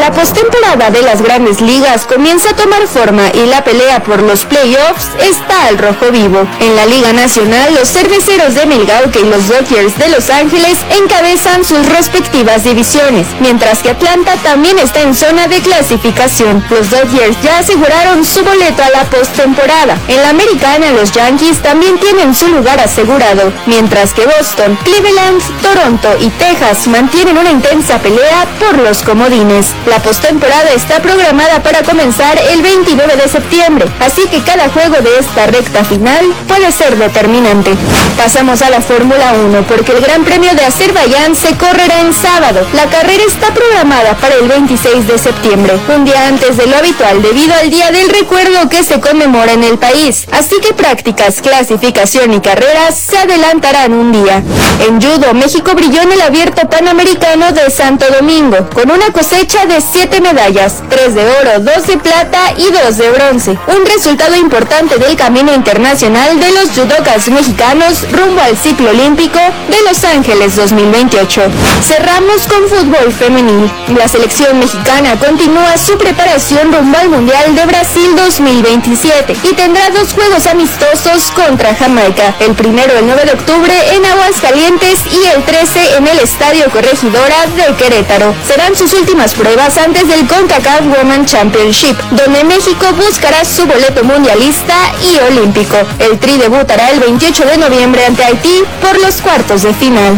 La postemporada de las grandes ligas comienza a tomar forma y la pelea por los playoffs está al rojo vivo. En la Liga Nacional, los Cerveceros de Milwaukee y los Dodgers de Los Ángeles encabezan sus respectivas divisiones, mientras que Atlanta también está en zona de clasificación. Los Dodgers ya aseguraron su boleto a la postemporada. En la Americana, los Yankees también tienen su lugar asegurado, mientras que Boston, Cleveland, Toronto y Texas mantienen una intensa pelea por los comodines. La postemporada está programada para comenzar el 29 de septiembre, así que cada juego de esta recta final puede ser determinante. Pasamos a la Fórmula 1 porque el Gran Premio de Azerbaiyán se correrá en sábado. La carrera está programada para el 26 de septiembre, un día antes de lo habitual debido al Día del Recuerdo que se conmemora en el país, así que prácticas, clasificación y carreras se adelantarán un día. En judo, México brilló en el Abierto Panamericano de Santo Domingo, con una cosecha de 7 medallas, 3 de oro, 2 de plata y 2 de bronce. Un resultado importante del camino internacional de los judocas mexicanos rumbo al ciclo olímpico de Los Ángeles 2028. Cerramos con fútbol femenil. La selección mexicana continúa su preparación rumbo al Mundial de Brasil 2027 y tendrá 2 juegos amistosos contra Jamaica, el primero el 9 de octubre en Aguascalientes y el 13 en el Estadio Corregidora de Querétaro. Serán sus últimas pruebas antes del CONCACAF Women Championship, donde México buscará su boleto mundialista y olímpico. El Tri debutará el 28 de noviembre ante Haití por los cuartos de final.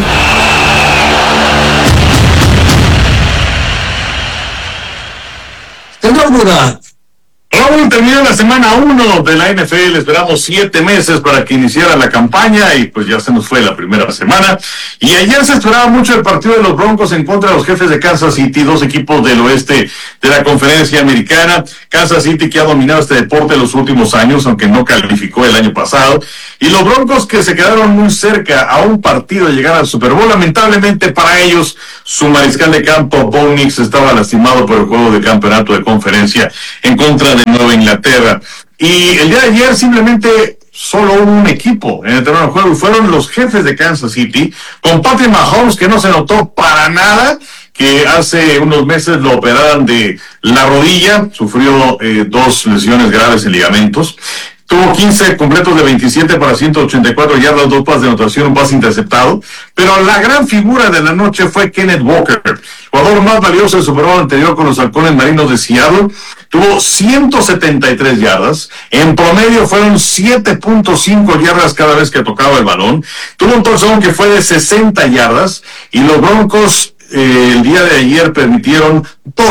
Raúl, terminó la semana 1 de la NFL, esperamos 7 meses para que iniciara la campaña y pues ya se nos fue la primera semana. Y ayer se esperaba mucho el partido de los Broncos en contra de los Jefes de Kansas City, 2 equipos del oeste de la conferencia americana. Kansas City que ha dominado este deporte en los últimos años, aunque no calificó el año pasado. Y los Broncos que se quedaron muy cerca a un partido de llegar al Super Bowl. Lamentablemente para ellos, su mariscal de campo, Bo Nix, estaba lastimado por el juego de campeonato de conferencia en contra de Nueva Inglaterra. Y el día de ayer simplemente solo hubo un equipo en el terreno del juego y fueron los Jefes de Kansas City, con Patrick Mahomes, que no se notó para nada que hace unos meses lo operaron de la rodilla, sufrió 2 lesiones graves en ligamentos. Tuvo 15 completos de 27 para 184 yardas, 2 pases de anotación, un pase interceptado. Pero la gran figura de la noche fue Kenneth Walker, jugador más valioso del Super Bowl anterior con los Halcones Marinos de Seattle. Tuvo 173 yardas. En promedio fueron 7.5 yardas cada vez que tocaba el balón. Tuvo un touchdown que fue de 60 yardas. Y los Broncos el día de ayer permitieron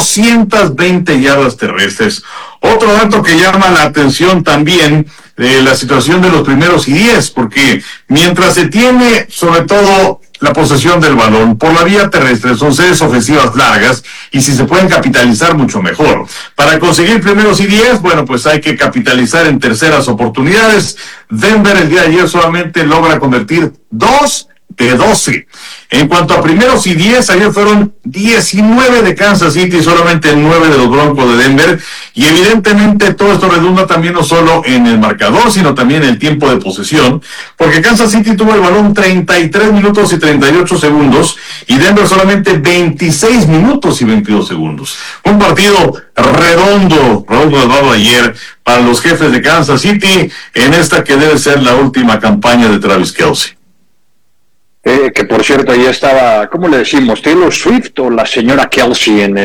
220 yardas terrestres. Otro dato que llama la atención también, la situación de los primeros y 10, porque mientras se tiene sobre todo la posesión del balón por la vía terrestre, son series ofensivas largas y si se pueden capitalizar mucho mejor. Para conseguir primeros y 10, bueno, pues hay que capitalizar en terceras oportunidades. Denver el día de ayer solamente logra convertir 2 de 12. En cuanto a primeros y 10, ayer fueron 19 de Kansas City, solamente 9 de los Broncos de Denver, y evidentemente todo esto redunda también no solo en el marcador, sino también en el tiempo de posesión, porque Kansas City tuvo el balón 33 minutos y 38 segundos, y Denver solamente 26 minutos y 22 segundos. Un partido redondo Eduardo, ayer para los Jefes de Kansas City, en esta que debe ser la última campaña de Travis Kelce. Que por cierto, ahí estaba, ¿cómo le decimos? ¿Taylor Swift o la señora Kelce en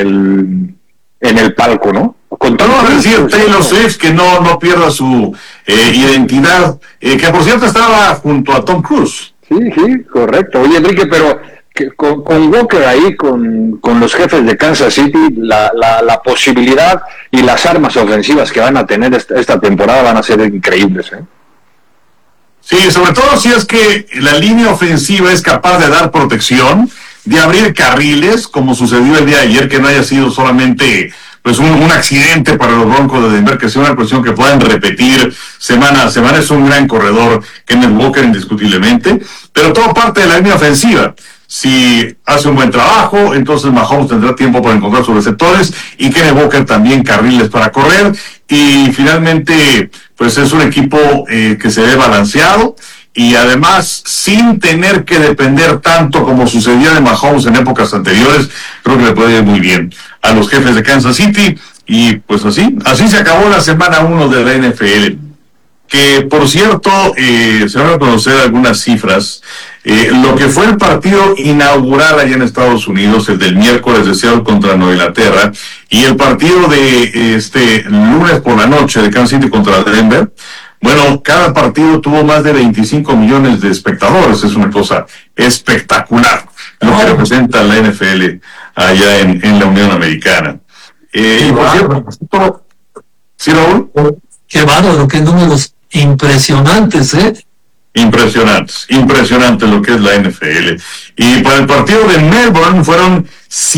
el palco, no? No, decir Taylor Swift, que no pierda su identidad, que por cierto estaba junto a Tom Cruise. Sí, correcto. Oye, Enrique, pero que con Walker ahí, con los Jefes de Kansas City, la posibilidad y las armas ofensivas que van a tener esta temporada van a ser increíbles, ¿eh? Sí, sobre todo si es que la línea ofensiva es capaz de dar protección, de abrir carriles, como sucedió el día de ayer, que no haya sido solamente pues un accidente para los Broncos de Denver, que sea una cuestión que puedan repetir semana a semana. Es un gran corredor, Kenneth Walker, indiscutiblemente, pero todo parte de la línea ofensiva. Si hace un buen trabajo, entonces Mahomes tendrá tiempo para encontrar sus receptores y Kenneth Walker también carriles para correr. Y finalmente, pues es un equipo que se ve balanceado y además sin tener que depender tanto como sucedía de Mahomes en épocas anteriores, creo que le puede ir muy bien a los Jefes de Kansas City. Y pues así se acabó la semana 1 de la NFL. Que por cierto, se van a conocer algunas cifras. Lo que fue el partido inaugural allá en Estados Unidos, el del miércoles de Seattle contra Nueva Inglaterra, y el partido de lunes por la noche de Kansas City contra Denver. Bueno, cada partido tuvo más de 25 millones de espectadores. Es una cosa espectacular lo que representa la NFL allá en la Unión Americana. Y por cierto, ¿sí, Raúl? Qué bárbaro, qué números impresionantes, Impresionante lo que es la NFL. Y para el partido de Melbourne fueron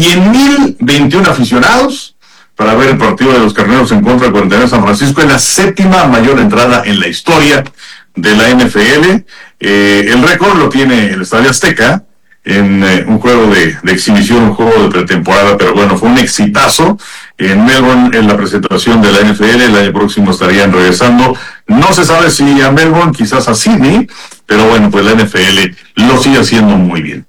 100,021 aficionados para ver el partido de los Carneros en contra del 49 de San Francisco. Es la 7ª mayor entrada en la historia de la NFL. El récord lo tiene el Estadio Azteca en un juego de exhibición, un juego de pretemporada, pero bueno, fue un exitazo en Melbourne en la presentación de la NFL. El año próximo estarían regresando, no se sabe si a Melbourne, quizás a Sydney, pero bueno, pues la NFL lo sigue haciendo muy bien.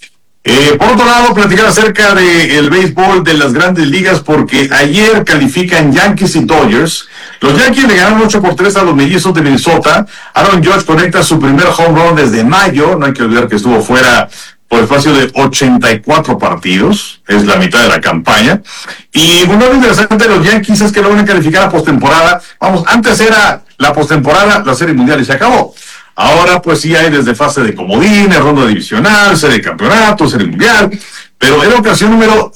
Por otro lado, platicar acerca del béisbol de las grandes ligas, porque ayer califican Yankees y Dodgers. Los Yankees le ganaron 8-3 a los Mellizos de Minnesota. Aaron Judge conecta su primer home run desde mayo. No hay que olvidar que estuvo fuera por espacio de 84 partidos, es la mitad de la campaña. Y uno lo interesante de los Yankees es que lo van a calificar a postemporada. Vamos, antes era la postemporada, la Serie Mundial y se acabó. Ahora pues sí hay desde fase de comodines, ronda divisional, serie de campeonato, Serie Mundial, pero era ocasión número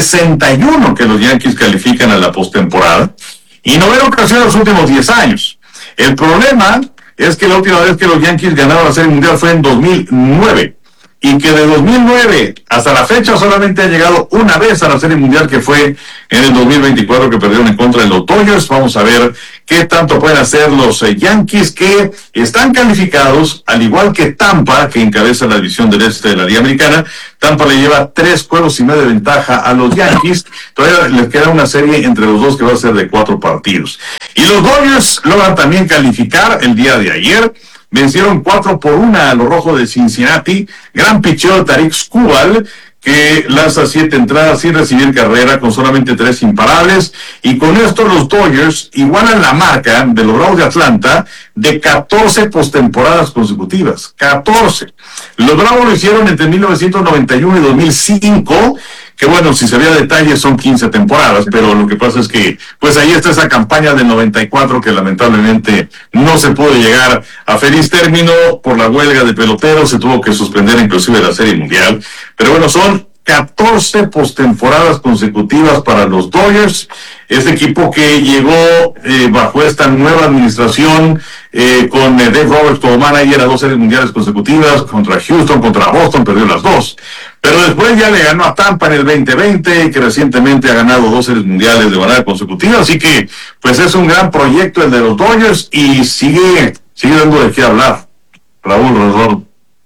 61 que los Yankees califican a la postemporada, y no era ocasión en los últimos 10 años. El problema es que la última vez que los Yankees ganaron la Serie Mundial fue en 2009. Y que de 2009 hasta la fecha solamente han llegado una vez a la Serie Mundial, que fue en el 2024, que perdieron en contra de los Dodgers. Vamos a ver qué tanto pueden hacer los Yankees, que están calificados, al igual que Tampa, que encabeza la división del este de la Liga Americana. Tampa le lleva 3 juegos y medio de ventaja a los Yankees. Todavía les queda una serie entre los dos que va a ser de 4 partidos. Y los Dodgers logran también calificar el día de ayer. Vencieron 4-1 a los Rojos de Cincinnati. Gran picheo de Tarik Skubal, que lanza 7 entradas sin recibir carrera, con solamente 3 imparables. Y con esto los Dodgers igualan la marca de los Bravos de Atlanta de 14 postemporadas consecutivas. 14. Los Bravos lo hicieron entre 1991 y 2005. Que bueno, si se ve a detalle son 15 temporadas, pero lo que pasa es que pues ahí está esa campaña del 94 que lamentablemente no se pudo llegar a feliz término por la huelga de peloteros. Se tuvo que suspender inclusive la Serie Mundial, pero bueno, son 14 postemporadas consecutivas para los Dodgers. Este equipo que llegó bajo esta nueva administración con Dave Roberts como manager a 2 Series Mundiales consecutivas, contra Houston, contra Boston, perdió las 2. Pero después ya le ganó a Tampa en el 2020, que recientemente ha ganado 2 Series Mundiales de manera consecutiva. Así que pues es un gran proyecto el de los Dodgers y sigue dando de qué hablar. Raúl Rodolfo.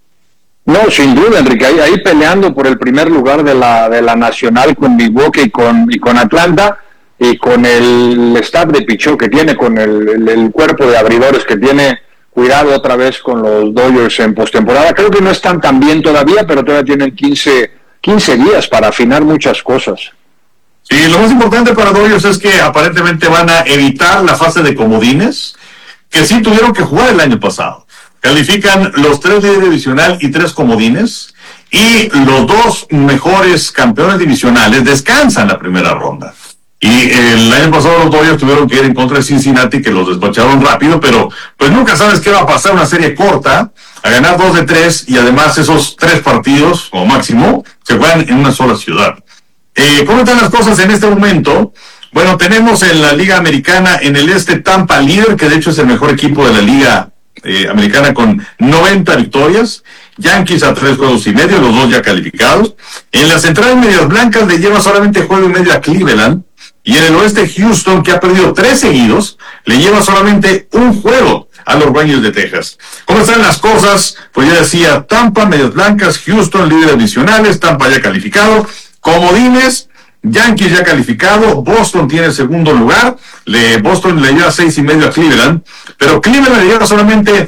No, sin duda, Enrique, ahí peleando por el primer lugar de la Nacional con Milwaukee y con Atlanta, y con el staff de picheo que tiene, con el cuerpo de abridores que tiene. Cuidado otra vez con los Dodgers en postemporada. Creo que no están tan bien todavía, pero todavía tienen 15 días para afinar muchas cosas. Sí, lo más importante para Dodgers es que aparentemente van a evitar la fase de comodines, que sí tuvieron que jugar el año pasado. Califican los 3 de divisional y 3 comodines, y los 2 mejores campeones divisionales descansan la primera ronda. Y el año pasado los Dodgers tuvieron que ir en contra de Cincinnati, que los despacharon rápido, pero pues nunca sabes qué va a pasar. Una serie corta, a ganar 2 de 3, y además esos 3 partidos, como máximo, se juegan en una sola ciudad. ¿Cómo están las cosas en este momento? Bueno, tenemos en la Liga Americana, en el este, Tampa líder, que de hecho es el mejor equipo de la Liga Americana con 90 victorias. Yankees a 3 juegos y medio, los 2 ya calificados. En la central medias blancas le lleva solamente juego y medio a Cleveland. Y en el oeste, Houston, que ha perdido 3 seguidos, le lleva solamente 1 juego a los Rangers de Texas. ¿Cómo están las cosas? Pues ya decía, Tampa, medias blancas, Houston, líderes adicionales, Tampa ya calificado, comodines, Yankees ya calificado, Boston tiene segundo lugar, Boston le lleva 6 y medio a Cleveland, pero Cleveland le lleva solamente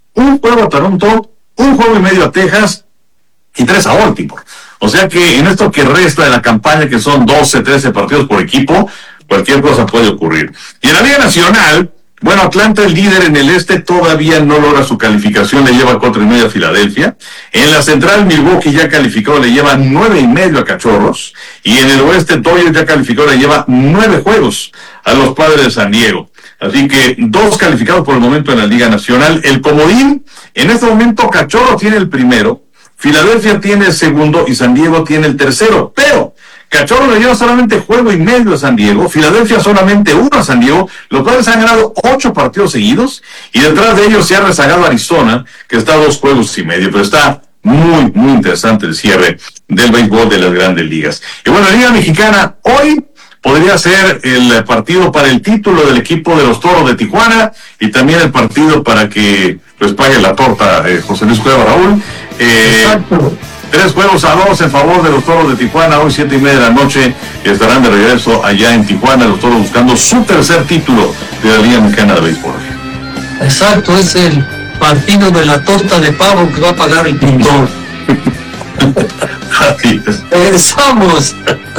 un juego a Toronto, un juego y medio a Texas y 3 a Baltimore. O sea que en esto que resta de la campaña, que son 12, 13 partidos por equipo, cualquier cosa puede ocurrir. Y en la Liga Nacional, bueno, Atlanta, el líder en el este, todavía no logra su calificación, le lleva 4.5 a Filadelfia. En la central, Milwaukee ya calificó, le lleva 9.5 a Cachorros. Y en el oeste, Dodgers ya calificó, le lleva 9 juegos a los Padres de San Diego. Así que 2 calificados por el momento en la Liga Nacional. El comodín, en este momento, Cachorros tiene el primero, Filadelfia tiene el segundo y San Diego tiene el tercero. Pero Cachorros le lleva solamente juego y medio a San Diego, Filadelfia solamente 1 a San Diego, los cuales han ganado 8 partidos seguidos, y detrás de ellos se ha rezagado Arizona, que está a 2 juegos y medio, pero está muy, muy interesante el cierre del béisbol de las grandes ligas. Y bueno, la Liga Mexicana, hoy podría ser el partido para el título del equipo de los Toros de Tijuana, y también el partido para que pues pague la torta José Luis Cueva Raúl. Exacto. 3-2 en favor de los Toros de Tijuana, hoy 7:30 de la noche, y estarán de regreso allá en Tijuana, los Toros buscando su tercer título de la Liga Mexicana de Béisbol. Exacto, es el partido de la torta de pavo que va a pagar el pintor. Así es. Regresamos.